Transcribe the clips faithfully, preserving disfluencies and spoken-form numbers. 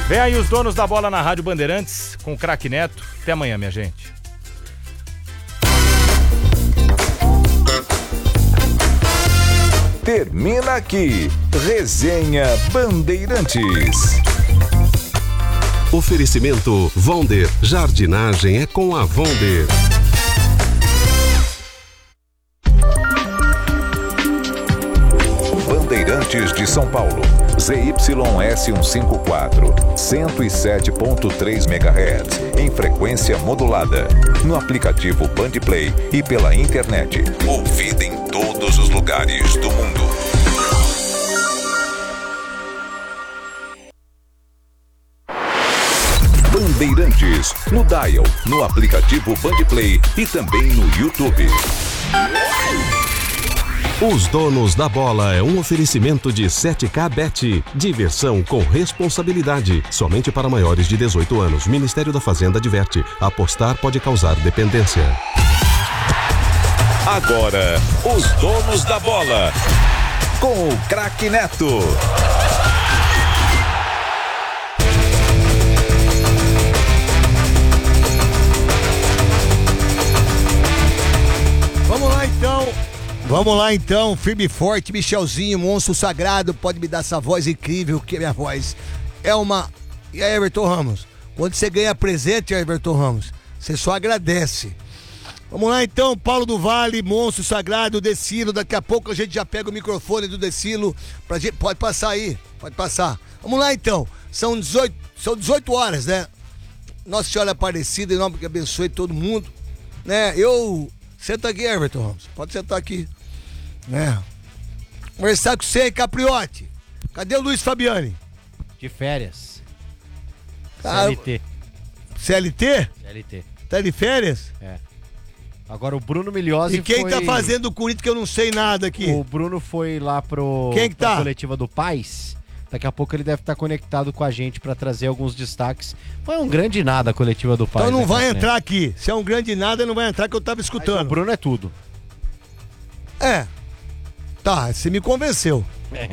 Vem aí os donos da bola na Rádio Bandeirantes com o Craque Neto. Até amanhã, minha gente. Termina aqui, Resenha Bandeirantes. Oferecimento Vonder, jardinagem é com a Vonder. Bandeirantes de São Paulo, Z Y S cento e cinquenta e quatro, cento e sete ponto três megahertz, em frequência modulada, no aplicativo Bandplay e pela internet, ouvida em todos os lugares do mundo. Bandeirantes, no dial, no aplicativo Bandplay e também no YouTube. Os donos da bola é um oferecimento de sete K Bet. Diversão com responsabilidade. Somente para maiores de dezoito anos. Ministério da Fazenda adverte. Apostar pode causar dependência. Agora, os donos da bola. Com o Craque Neto. Vamos lá então. Vamos lá então, firme e forte, Michelzinho, monstro sagrado, pode me dar essa voz incrível, que minha voz é uma... E aí, Everton Ramos, quando você ganha presente, Everton Ramos, você só agradece. Vamos lá então, Paulo do Vale, monstro sagrado, Decilo, daqui a pouco a gente já pega o microfone do Decilo, pra gente... pode passar aí, pode passar. Vamos lá então, são dezoito, são dezoito horas, né? Nossa Senhora Aparecida, em nome que abençoe todo mundo, né? Eu... Senta aqui, Everton Ramos, pode sentar aqui. É. Conversar com você, Capriotti. Cadê o Luiz Fabiani? De férias. Ah, C L T. C L T? C L T. Tá de férias? É. Agora o Bruno Milhose E quem foi... tá fazendo o Corinthians que eu não sei nada aqui? O Bruno foi lá pro... Quem que tá? coletiva do Paz. Daqui a pouco ele deve estar conectado com a gente pra trazer alguns destaques. Foi um grande nada a coletiva do Paz. Então não né, vai Craque entrar Neto? aqui. Se é um grande nada, não vai entrar que eu tava escutando. Mas o Bruno é tudo. É. Tá, você me convenceu.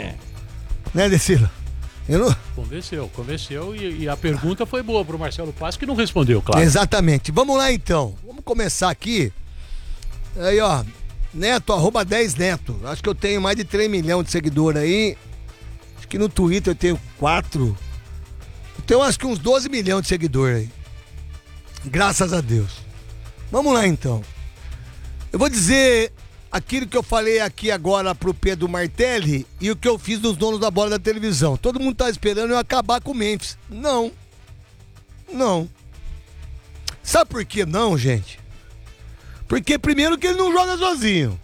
Né, Decila? Eu não... Convenceu, convenceu e, e a pergunta foi boa pro Marcelo Paz, que não respondeu, claro. Exatamente. Vamos lá então. Vamos começar aqui. Aí, ó. Neto, arroba dez Neto. Acho que eu tenho mais de três milhões de seguidores aí. Acho que no Twitter eu tenho quatro. Eu tenho acho que uns doze milhões de seguidores aí. Graças a Deus. Vamos lá então. Eu vou dizer aquilo que eu falei aqui agora pro Pedro Martelli e o que eu fiz nos donos da bola da televisão. Todo mundo tá esperando eu acabar com o Memphis. Não. Não. Sabe por que não, gente? Porque primeiro que ele não joga sozinho.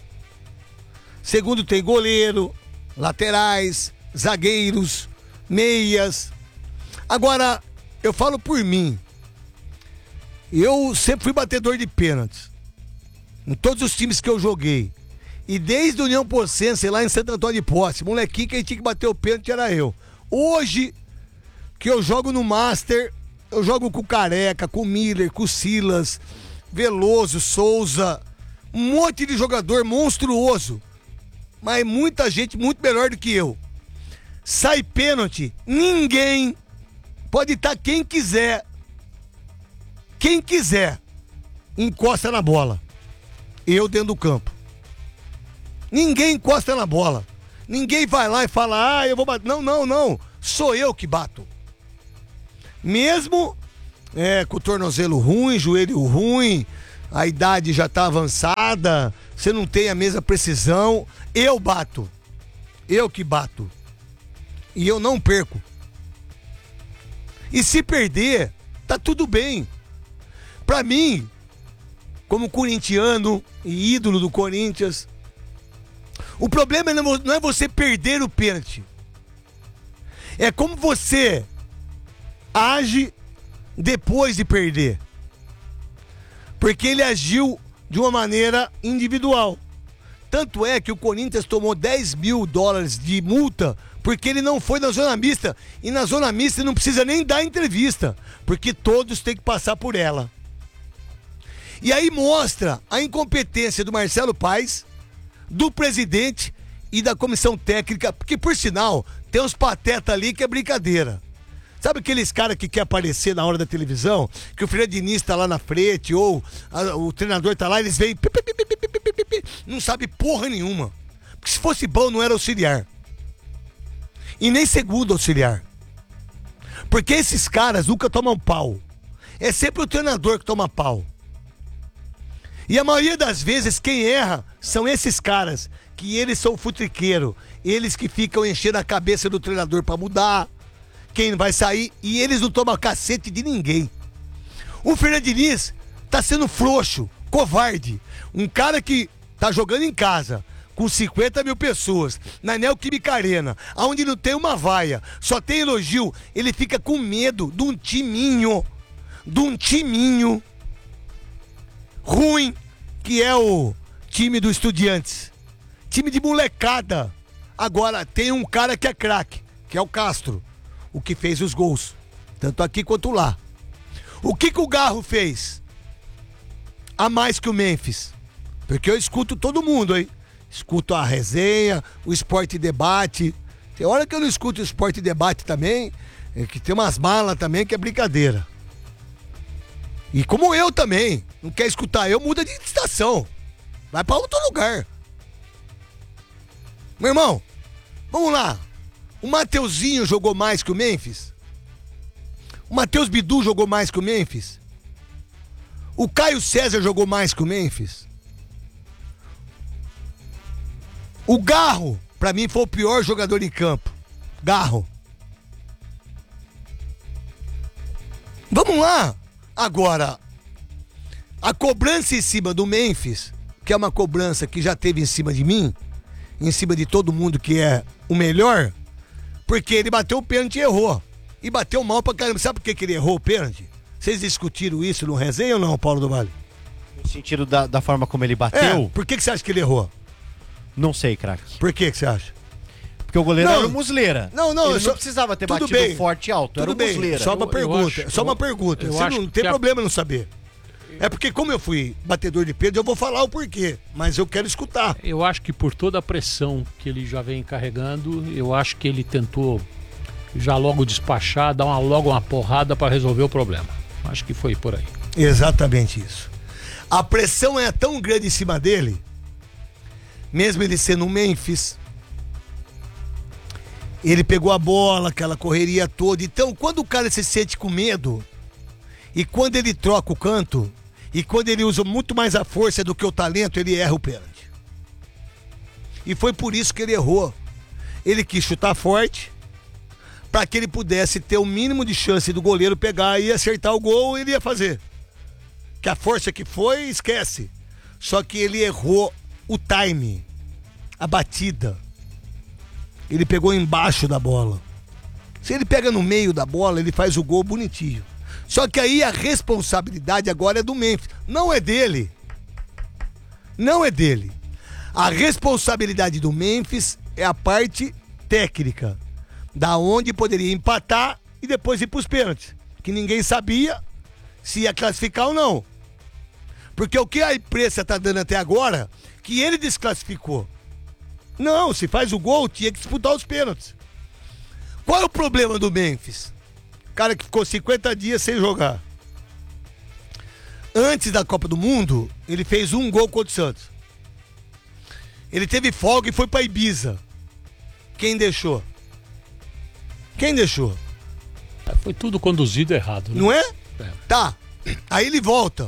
Segundo, tem goleiro, laterais, zagueiros, meias. Agora, eu falo por mim. Eu sempre fui batedor de pênaltis. Em todos os times que eu joguei. E desde o União Pocense, lá em Santo Antônio de Posse, molequinho, quem tinha que bater o pênalti era eu. Hoje, que eu jogo no Master, eu jogo com o Careca, com o Miller, com o Silas, Veloso, Souza, um monte de jogador monstruoso. Mas muita gente muito melhor do que eu. Sai pênalti, ninguém, pode estar quem quiser, quem quiser, encosta na bola. Eu dentro do campo. Ninguém encosta na bola. Ninguém vai lá e fala, ah, eu vou bater. Não, não, não. Sou eu que bato. Mesmo é, com o tornozelo ruim, joelho ruim, a idade já tá avançada, você não tem a mesma precisão, eu bato. Eu que bato. E eu não perco. E se perder, tá tudo bem. Pra mim, como corintiano e ídolo do Corinthians, o problema não é você perder o pênalti. É como você age depois de perder. Porque ele agiu de uma maneira individual. Tanto é que o Corinthians tomou dez mil dólares de multa porque ele não foi na zona mista. E na zona mista não precisa nem dar entrevista, porque todos têm que passar por ela. E aí mostra a incompetência do Marcelo Paz, do presidente e da comissão técnica, porque por sinal tem uns patetas ali que é brincadeira. Sabe aqueles caras que quer aparecer na hora da televisão? Que o Fernando Diniz tá lá na frente, ou a, o treinador tá lá, eles veem... Pi, pi, pi, pi, pi, pi, pi, pi, não sabe porra nenhuma. Porque se fosse bom, não era auxiliar. E nem segundo auxiliar. Porque esses caras nunca tomam pau. É sempre o treinador que toma pau. E a maioria das vezes quem erra são esses caras, que eles são futriqueiro, eles que ficam enchendo a cabeça do treinador pra mudar quem vai sair, e eles não tomam cacete de ninguém. O Fernando Diniz tá sendo frouxo, covarde, um cara que tá jogando em casa com cinquenta mil pessoas na Neoquímica Arena, onde não tem uma vaia, só tem elogio, ele fica com medo de um timinho, de um timinho ruim, que é o time do Estudiantes. Time de molecada. Agora tem um cara que é craque, que é o Castro, o que fez os gols, tanto aqui quanto lá. O que que o Garro fez a mais que o Memphis? Porque eu escuto todo mundo, hein? Escuto a resenha, o Esporte Debate. Tem hora que eu não escuto o Esporte Debate também, é que tem umas malas também que é brincadeira. E como eu também, não quer escutar eu, muda de estação. Vai pra outro lugar. Meu irmão, vamos lá. O Mateuzinho jogou mais que o Memphis? O Matheus Bidu jogou mais que o Memphis? O Caio César jogou mais que o Memphis? O Garro, pra mim, foi o pior jogador em campo. Garro. Vamos lá. Agora, a cobrança em cima do Memphis, que é uma cobrança que já teve em cima de mim, em cima de todo mundo que é o melhor, porque ele bateu o pênalti e errou. E bateu mal pra caramba. Sabe por que, que ele errou o pênalti? Vocês discutiram isso no resenha ou não, Paulo do Vale? No sentido da, da forma como ele bateu? É, por que, que você acha que ele errou? Não sei, craque. Por que, que você acha? Porque o goleiro Não, era o Muslera. Não, não, ele só, não precisava ter tudo batido bem, forte e alto, tudo era o bem, Muslera. Só uma Eu- pergunta, eu acho- só uma eu- pergunta. eu Você acho não tem que a- problema não saber. É porque como eu fui batedor de pênalti, eu vou falar o porquê, mas eu quero escutar. Eu acho que por toda a pressão que ele já vem carregando, eu acho que ele tentou já logo despachar, dar uma, logo uma porrada para resolver o problema. Acho que foi por aí. Exatamente isso. A pressão é tão grande em cima dele, mesmo ele sendo um Memphis, ele pegou a bola, aquela correria toda. Então, quando o cara se sente com medo, e quando ele troca o canto, e quando ele usa muito mais a força do que o talento, ele erra o pênalti. E foi por isso que ele errou. Ele quis chutar forte, para que ele pudesse ter o mínimo de chance do goleiro pegar e acertar o gol, ele ia fazer. Que a força que foi, esquece. Só que ele errou o time, a batida. Ele pegou embaixo da bola. Se ele pega no meio da bola, ele faz o gol bonitinho. Só que aí a responsabilidade agora é do Memphis. Não é dele. Não é dele. A responsabilidade do Memphis é a parte técnica. Da onde poderia empatar e depois ir para os pênaltis. Que ninguém sabia se ia classificar ou não. Porque o que a imprensa está dando até agora, que ele desclassificou. Não, se faz o gol, tinha que disputar os pênaltis. Qual é o problema do Memphis? Cara que ficou cinquenta dias sem jogar. Antes da Copa do Mundo, ele fez um gol contra o Santos. Ele teve folga e foi pra Ibiza. Quem deixou? Quem deixou? Foi tudo conduzido errado, né? Não é? É. Tá. Aí ele volta.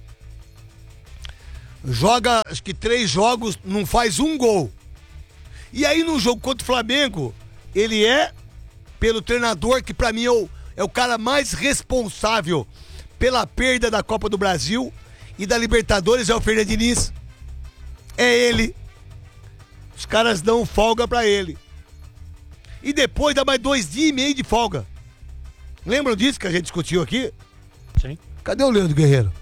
Joga, acho que três jogos, não faz um gol. E aí no jogo contra o Flamengo, ele é, pelo treinador, que pra mim é o, é o cara mais responsável pela perda da Copa do Brasil e da Libertadores, é o Fernando Diniz. É ele. Os caras dão folga pra ele. E depois dá mais dois dias e meio de folga. Lembram disso que a gente discutiu aqui? Sim. Cadê o Leandro Guerreiro?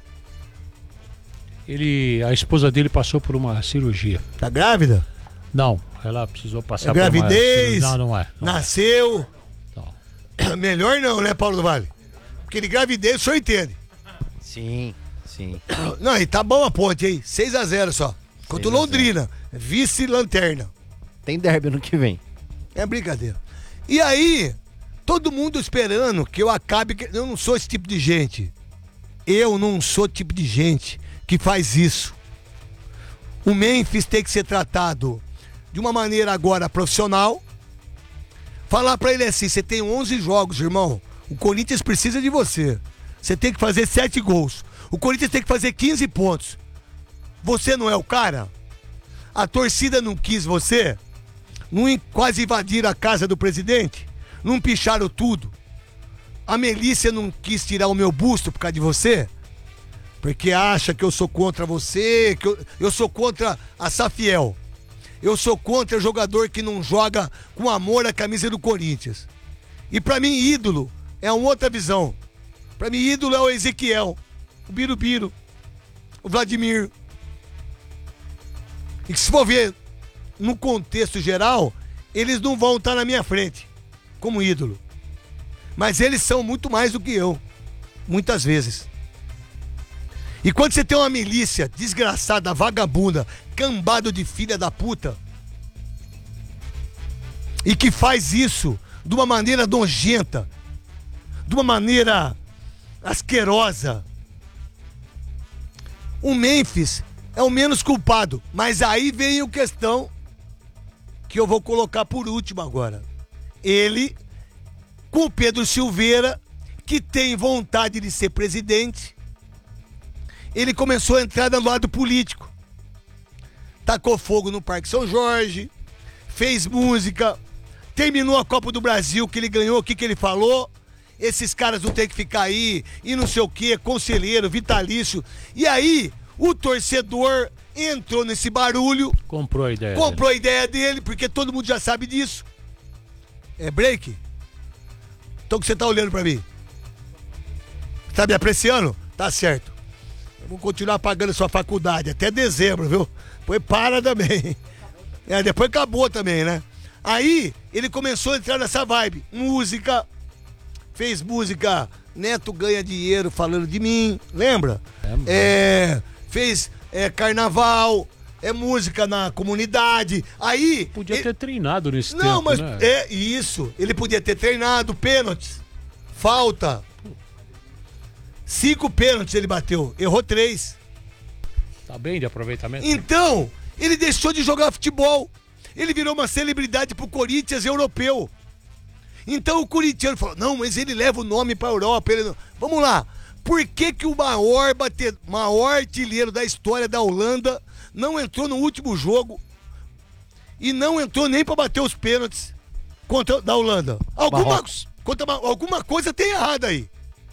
Ele, a esposa dele passou por uma cirurgia. Tá grávida? Não, ela precisou passar É por uma... gravidez? Não, não é. Não Nasceu? é. Não. Melhor não, né, Paulo do Vale? Porque de gravidez o senhor entende. Sim, sim. Não, e tá bom a ponte aí. seis a zero só. Contra o Londrina. Vice-lanterna. Tem derby ano que vem. É brincadeira. E aí, Todo mundo esperando que eu acabe... Eu não sou esse tipo de gente. Eu não sou o tipo de gente que faz isso. O Memphis tem que ser tratado de uma maneira agora profissional. Falar pra ele assim, você tem onze jogos, irmão. O Corinthians precisa de você. Você tem que fazer sete gols. O Corinthians tem que fazer quinze pontos. Você não é o cara? A torcida não quis você? Não quase invadiram a casa do presidente? Não picharam tudo? A Melícia não quis tirar o meu busto por causa de você? Porque acha que eu sou contra você, que eu, eu sou contra a Safiel. Eu sou contra o jogador que não joga com amor a camisa do Corinthians. E pra mim, ídolo é uma outra visão. Pra mim, ídolo é o Ezequiel, o Birubiru, o Vladimir. E que se for ver no contexto geral, eles não vão estar na minha frente como ídolo. Mas eles são muito mais do que eu, muitas vezes. E quando você tem uma milícia desgraçada, vagabunda, cambado de filha da puta, e que faz isso de uma maneira nojenta, de uma maneira asquerosa, o Memphis é o menos culpado. Mas aí vem a questão que eu vou colocar por último agora. Ele, com o Pedro Silveira, que tem vontade de ser presidente, ele começou a entrar no lado político. Tacou fogo no Parque São Jorge, fez música, terminou a Copa do Brasil que ele ganhou, o que, que ele falou? Esses caras não tem que ficar aí, e não sei o que, conselheiro, vitalício. E aí, o torcedor entrou nesse barulho. Comprou a ideia Comprou dele. a ideia dele, porque todo mundo já sabe disso. É break? Então o que você tá olhando pra mim? Tá me apreciando? Tá certo. Eu vou continuar pagando sua faculdade até dezembro, viu? Depois para também. É, depois acabou também, né? Aí, ele começou a entrar nessa vibe. Música. Fez música. Neto ganha dinheiro falando de mim. Lembra? É, é fez é, carnaval. É música na comunidade. Aí... Podia ele... ter treinado nesse Não, tempo, mas né? é isso. Ele podia ter treinado, pênaltis, falta. Cinco pênaltis ele bateu, errou três. Tá bem de aproveitamento. Então, ele deixou de jogar futebol. Ele virou uma celebridade pro Corinthians europeu. Então o corintiano falou, não, mas ele leva o nome pra Europa. Ele não... Vamos lá. Por que que o maior, bate... maior artilheiro da história da Holanda não entrou no último jogo e não entrou nem pra bater os pênaltis contra da Holanda? Alguma, contra uma... Alguma coisa tem errado aí.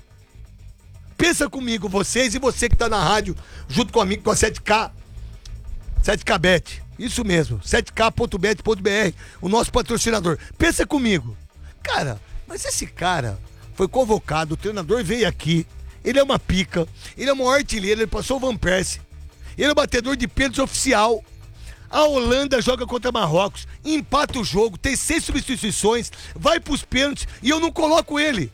Pensa comigo, vocês e você que tá na rádio, junto comigo, com a sete K, sete K Bet, isso mesmo, sete K ponto bet ponto b r, o nosso patrocinador. Pensa comigo, cara, mas esse cara foi convocado, o treinador veio aqui, ele é uma pica, ele é o maior artilheiro, ele passou o Van Persie, ele é o batedor de pênaltis oficial. A Holanda joga contra Marrocos, empata o jogo, tem seis substituições, vai pros pênaltis e eu não coloco ele.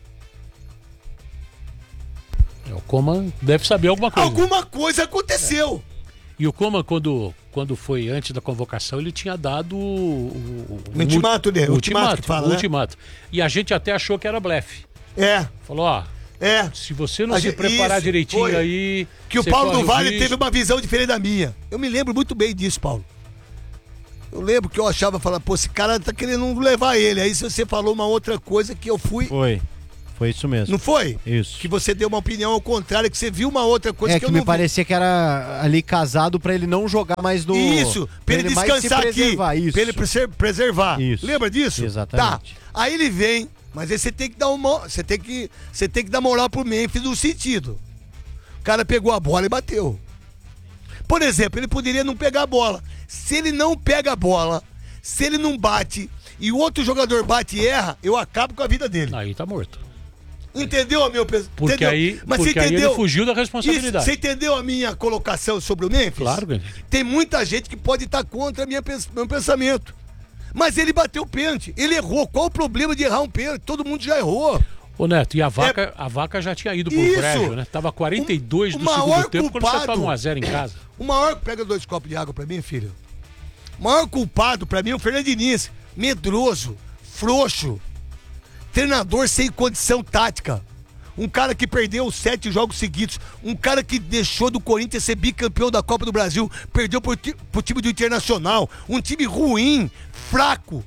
O Koeman deve saber alguma coisa. Alguma coisa aconteceu. É. E o Koeman, quando, quando foi antes da convocação, ele tinha dado o, o, o ultimato dele. O ultimato, ultimato, que fala, o né? ultimato. E a gente até achou que era blefe. É. Falou, ó, é. se você não a se gente, preparar isso, direitinho foi. aí... Que o Paulo do Vale teve uma visão diferente da minha. Eu me lembro muito bem disso, Paulo. Eu lembro que eu achava, falar, pô, esse cara tá querendo levar ele. Aí você falou uma outra coisa que eu fui... Foi. Foi isso mesmo. Não foi? Isso. Que você deu uma opinião ao contrário, que você viu uma outra coisa é, que, que eu me não parecia vi. Que era ali casado pra ele não jogar mais no... Isso, pra, pra ele, ele descansar aqui. Isso. Pra ele preservar. Isso. Lembra disso? Exatamente. Tá. Aí ele vem, mas aí você tem que dar uma... Você tem que, você tem que dar moral pro Memphis no sentido. O cara pegou a bola e bateu. Por exemplo, ele poderia não pegar a bola. Se ele não pega a bola, se ele não bate e o outro jogador bate e erra, eu acabo com a vida dele. Aí tá morto. Entendeu, meu pensamento? Porque, entendeu? aí, Mas porque você entendeu? aí ele fugiu da responsabilidade. Isso, você entendeu a minha colocação sobre o Memphis? Claro que tem muita gente que pode estar contra o meu pensamento. Mas ele bateu o pênalti. Ele errou. Qual o problema de errar um pênalti? Todo mundo já errou. Ô Neto, e a vaca, é... a vaca já tinha ido pro Isso. brejo, né? Tava quarenta e dois o, do o segundo tempo culpado, quando você toma um a zero em casa. O maior... Pega dois copos de água pra mim, filho. O maior culpado pra mim é o Fernando Diniz. Medroso, frouxo. treinador sem condição tática. Um cara que perdeu sete jogos seguidos. Um cara que deixou do Corinthians ser bicampeão da Copa do Brasil. Perdeu pro, pro time do Internacional. Um time ruim, fraco.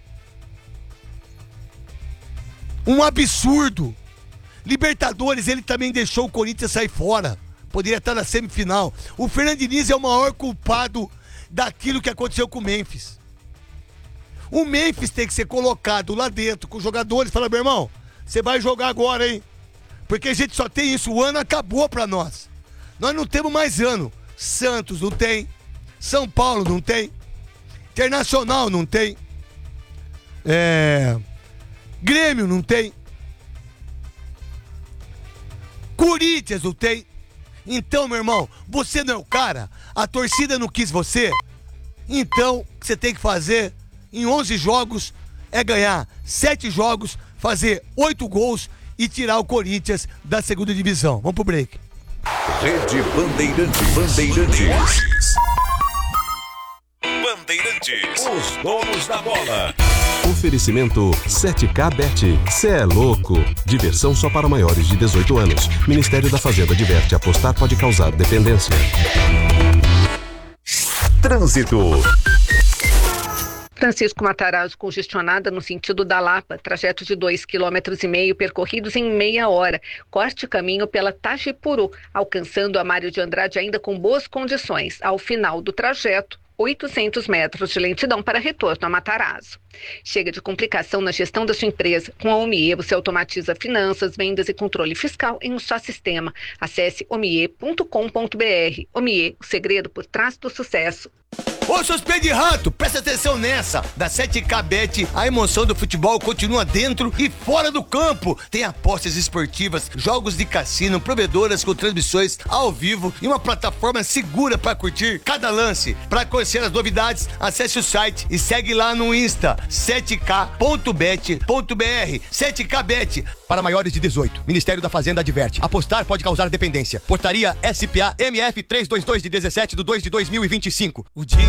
Um absurdo. Libertadores, ele também deixou o Corinthians sair fora. Poderia estar na semifinal. O Fernando Diniz é o maior culpado daquilo que aconteceu com o Memphis. O Memphis tem que ser colocado lá dentro com os jogadores. Fala, meu irmão, você vai jogar agora, hein? Porque a gente só tem isso. O ano acabou pra nós. Nós não temos mais ano. Santos não tem. São Paulo não tem. Internacional não tem. É... Grêmio não tem. Corinthians não tem. Então, meu irmão, você não é o cara. A torcida não quis você. Então, o que você tem que fazer em onze jogos é ganhar sete jogos, fazer oito gols e tirar o Corinthians da segunda divisão. Vamos pro break. Rede Bandeirantes. Bandeirantes. Bandeirantes. Os donos da bola. Oferecimento sete K Bet. Cê é louco. Diversão só para maiores de dezoito anos. Ministério da Fazenda adverte: apostar pode causar dependência. Trânsito. Francisco Matarazzo congestionada no sentido da Lapa, trajeto de dois quilômetros e meio percorridos em meia hora. Corte caminho pela Tajipuru, alcançando a Mário de Andrade ainda com boas condições. Ao final do trajeto, oitocentos metros de lentidão para retorno a Matarazzo. Chega de complicação na gestão da sua empresa. Com a Omie, você automatiza finanças, vendas e controle fiscal em um só sistema. Acesse omie ponto com ponto br. Omie, o segredo por trás do sucesso. Ô, seus pés de rato, presta atenção nessa. Da sete K Bet, a emoção do futebol continua dentro e fora do campo. Tem apostas esportivas, jogos de cassino, provedoras com transmissões ao vivo e uma plataforma segura para curtir cada lance. Para conhecer as novidades, acesse o site e segue lá no Insta, sete K ponto bet ponto br. sete K Bet. Para maiores de dezoito, Ministério da Fazenda adverte: apostar pode causar dependência. Portaria S P A M F trezentos e vinte e dois de dezessete de dois de dois mil e vinte e cinco. O dia